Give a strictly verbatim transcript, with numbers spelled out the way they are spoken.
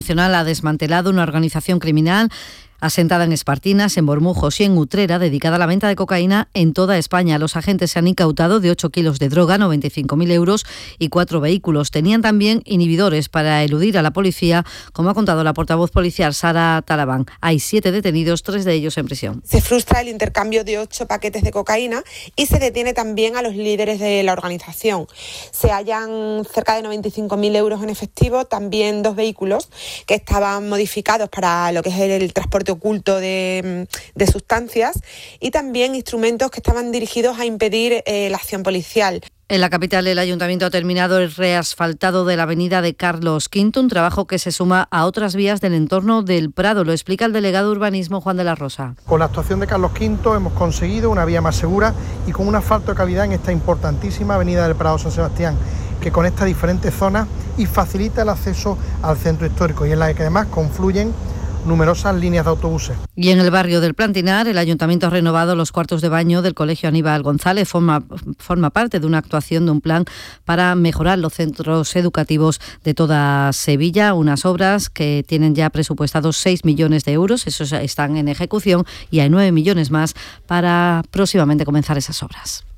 Nacional ha desmantelado una organización criminal asentada en Espartinas, en Bormujos y en Utrera, dedicada a la venta de cocaína en toda España. Los agentes se han incautado de ocho kilos de droga, noventa y cinco mil euros y cuatro vehículos. Tenían también inhibidores para eludir a la policía, como ha contado la portavoz policial Sara Talabán. Hay siete detenidos, tres de ellos en prisión. Se frustra el intercambio de ocho paquetes de cocaína y se detiene también a los líderes de la organización. Se hallan cerca de noventa y cinco mil euros en efectivo, también dos vehículos que estaban modificados para lo que es el, el transporte oculto de, de sustancias y también instrumentos que estaban dirigidos a impedir eh, la acción policial. En la capital, el Ayuntamiento ha terminado el reasfaltado de la avenida de Carlos quinto, un trabajo que se suma a otras vías del entorno del Prado. Lo explica el delegado de Urbanismo, Juan de la Rosa. Con la actuación de Carlos quinto hemos conseguido una vía más segura y con un asfalto de calidad en esta importantísima avenida del Prado San Sebastián, que conecta diferentes zonas y facilita el acceso al centro histórico y en la que además confluyen numerosas líneas de autobuses. Y en el barrio del Plantinar, el Ayuntamiento ha renovado los cuartos de baño del Colegio Aníbal González. Forma, forma parte de una actuación de un plan para mejorar los centros educativos de toda Sevilla. Unas obras que tienen ya presupuestados seis millones de euros. Esos están en ejecución y hay nueve millones más para próximamente comenzar esas obras.